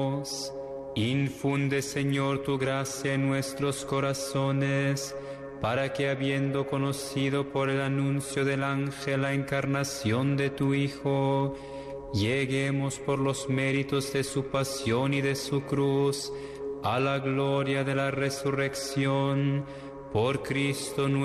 Infunde, Señor, tu gracia en nuestros corazones, para que, habiendo conocido por el anuncio del ángel la encarnación de tu Hijo, lleguemos por los méritos de su pasión y de su cruz a la gloria de la resurrección, por Cristo nuestro